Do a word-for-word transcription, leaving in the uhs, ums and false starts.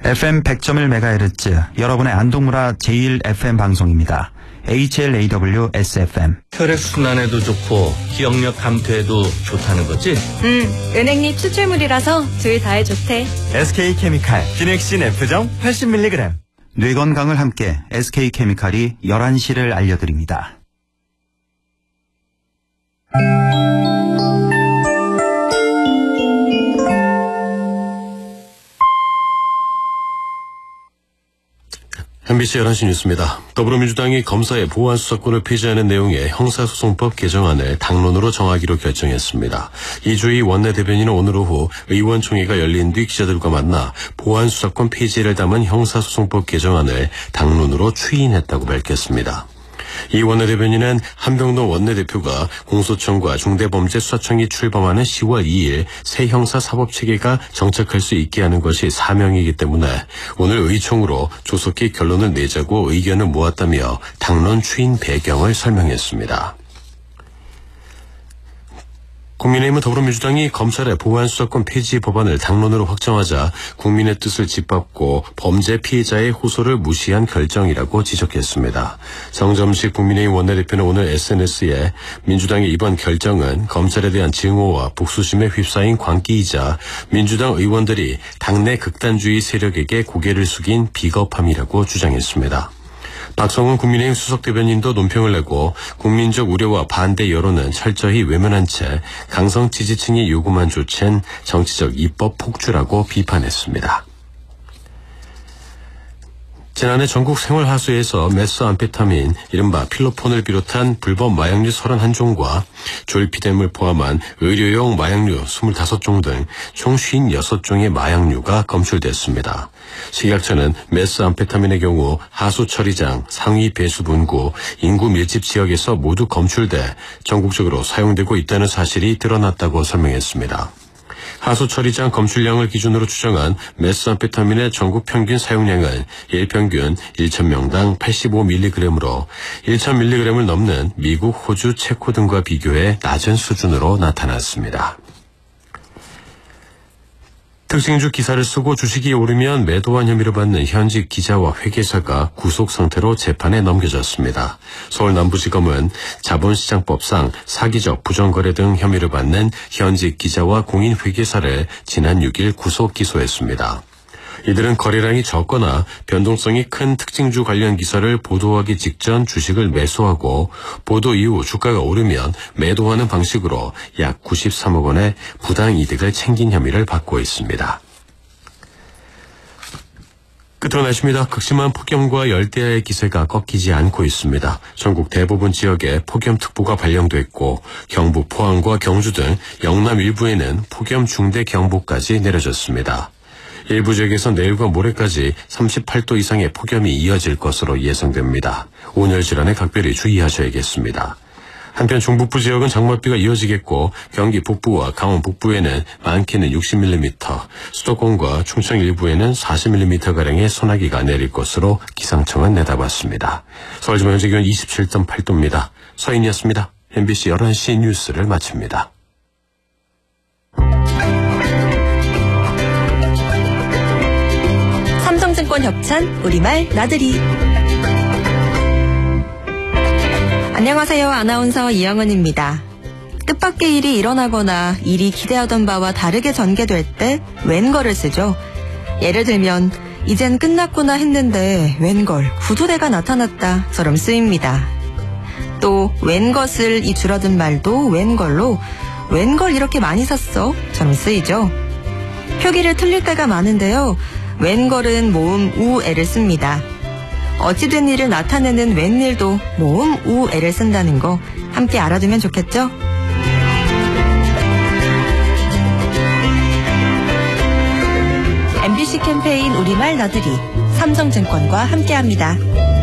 에프엠 백 점 일 메가헤르츠 여러분의 안동무라 제일 에프엠 방송입니다. 에이치엘에이더블유 에스에프엠. 혈액순환에도 좋고 기억력 감퇴에도 좋다는 거지? 음, 은행잎 추출물이라서 둘 다에 좋대. 에스케이케미칼 기넥신 F정 팔십 밀리그램. 뇌 건강을 함께 에스케이케미칼이 열한 시를 알려드립니다. 엠비씨 열한 시 뉴스입니다. 더불어민주당이 검사의 보안 수사권을 폐지하는 내용의 형사소송법 개정안을 당론으로 정하기로 결정했습니다. 이주희 원내대변인은 오늘 오후 의원총회가 열린 뒤 기자들과 만나 보안 수사권 폐지를 담은 형사소송법 개정안을 당론으로 추인했다고 밝혔습니다. 이 원내대변인은 한병도 원내대표가 공소청과 중대범죄수사청이 출범하는 시월 이일 새 형사사법체계가 정착할 수 있게 하는 것이 사명이기 때문에 오늘 의총으로 조속히 결론을 내자고 의견을 모았다며 당론 추인 배경을 설명했습니다. 국민의힘은 더불어민주당이 검찰의 보안수사권 폐지 법안을 당론으로 확정하자 국민의 뜻을 짓밟고 범죄 피해자의 호소를 무시한 결정이라고 지적했습니다. 정점식 국민의힘 원내대표는 오늘 에스엔에스에 민주당의 이번 결정은 검찰에 대한 증오와 복수심에 휩싸인 광기이자 민주당 의원들이 당내 극단주의 세력에게 고개를 숙인 비겁함이라고 주장했습니다. 박성훈 국민의힘 수석대변인도 논평을 내고 국민적 우려와 반대 여론은 철저히 외면한 채 강성 지지층이 요구만 조치한 정치적 입법 폭주라고 비판했습니다. 지난해 전국 생활하수에서 메스암페타민, 이른바 필로폰을 비롯한 불법 마약류 서른한 종과 졸피뎀을 포함한 의료용 마약류 스물다섯 종 등 총 오십육 종의 마약류가 검출됐습니다. 식약처는 메스암페타민의 경우 하수 처리장, 상위 배수 분구, 인구 밀집 지역에서 모두 검출돼 전국적으로 사용되고 있다는 사실이 드러났다고 설명했습니다. 하수 처리장 검출량을 기준으로 추정한 메스암페타민의 전국 평균 사용량은 일평균 천 명당 팔십오 밀리그램으로 천 밀리그램을 넘는 미국, 호주, 체코 등과 비교해 낮은 수준으로 나타났습니다. 특징주 기사를 쓰고 주식이 오르면 매도한 혐의를 받는 현직 기자와 회계사가 구속 상태로 재판에 넘겨졌습니다. 서울 남부지검은 자본시장법상 사기적 부정거래 등 혐의를 받는 현직 기자와 공인 회계사를 지난 육 일 구속 기소했습니다. 이들은 거래량이 적거나 변동성이 큰 특징주 관련 기사를 보도하기 직전 주식을 매수하고 보도 이후 주가가 오르면 매도하는 방식으로 약 구십삼억 원의 부당 이득을 챙긴 혐의를 받고 있습니다. 끝으로 날씨입니다. 극심한 폭염과 열대야의 기세가 꺾이지 않고 있습니다. 전국 대부분 지역에 폭염특보가 발령됐고 경북 포항과 경주 등 영남 일부에는 폭염 중대경보까지 내려졌습니다. 일부 지역에서 내일과 모레까지 삼십팔 도 이상의 폭염이 이어질 것으로 예상됩니다. 온열 질환에 각별히 주의하셔야겠습니다. 한편 중북부 지역은 장맛비가 이어지겠고 경기 북부와 강원 북부에는 많게는 육십 밀리미터, 수도권과 충청 일부에는 사십 밀리미터가량의 소나기가 내릴 것으로 기상청은 내다봤습니다. 서울지방 현재 기온 이십칠 점 팔 도입니다. 서인이었습니다. 엠비씨 열한 시 뉴스를 마칩니다. 삼성증권 협찬 우리말 나들이. 안녕하세요. 아나운서 이영은입니다. 뜻밖의 일이 일어나거나 일이 기대하던 바와 다르게 전개될 때 웬걸을 쓰죠. 예를 들면 이젠 끝났구나 했는데 웬걸 구조대가 나타났다처럼 쓰입니다. 또 웬것을 이 줄어든 말도 웬걸로 웬걸 이렇게 많이 샀어 처럼 쓰이죠. 표기를 틀릴 때가 많은데요. 웬걸은 모음 우에를 씁니다. 어찌된 일을 나타내는 웬일도 모음 우에를 쓴다는 거 함께 알아두면 좋겠죠? 엠비씨 캠페인 우리말 나들이 삼성증권과 함께합니다.